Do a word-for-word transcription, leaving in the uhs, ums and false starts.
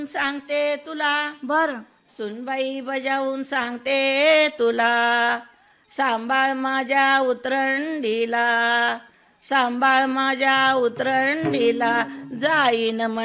सांगते तुला बर सुनबाई बजावून सांगते तुला सांभाळ माझ्या उतरंडीला सांभाळ माझ्या उतरंडीला जाईन